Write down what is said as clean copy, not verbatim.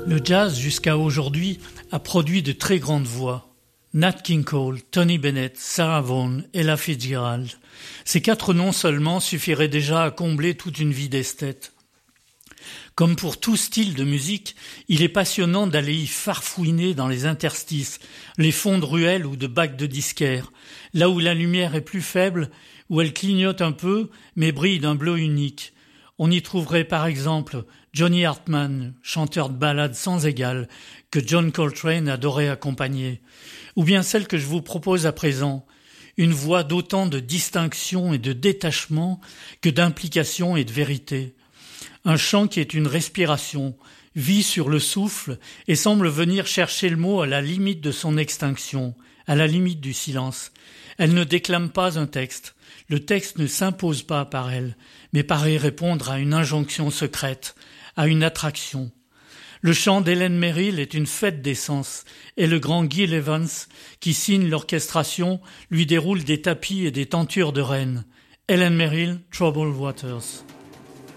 Le jazz, jusqu'à aujourd'hui, a produit de très grandes voix. Nat King Cole, Tony Bennett, Sarah Vaughan, Ella Fitzgerald. Ces 4 noms seulement suffiraient déjà à combler toute une vie d'esthète. Comme pour tout style de musique, il est passionnant d'aller y farfouiner dans les interstices, les fonds de ruelles ou de bacs de disquaires, là où la lumière est plus faible, où elle clignote un peu, mais brille d'un bleu unique. On y trouverait par exemple Johnny Hartman, chanteur de ballades sans égal, que John Coltrane adorait accompagner, ou bien celle que je vous propose à présent, une voix d'autant de distinction et de détachement que d'implication et de vérité. Un chant qui est une respiration, vit sur le souffle et semble venir chercher le mot à la limite de son extinction, à la limite du silence. Elle ne déclame pas un texte, le texte ne s'impose pas par elle, mais paraît répondre à une injonction secrète, à une attraction. Le chant d'Helen Merrill est une fête d'essence, et le grand Gil Evans, qui signe l'orchestration, lui déroule des tapis et des tentures de reine. Helen Merrill, Troubled Waters.